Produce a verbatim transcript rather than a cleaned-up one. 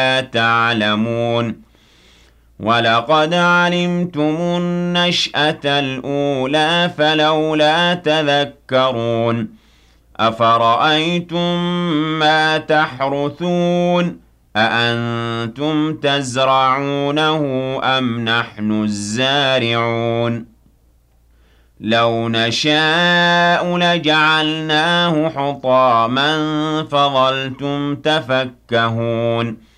تعلمون ولقد علمتم النشأة الأولى فلولا تذكرون أفرأيتم ما تحرثون أأنتم تزرعونه أم نحن الزارعون لو نشاء لجعلناه حطاما فظلتم تفكهون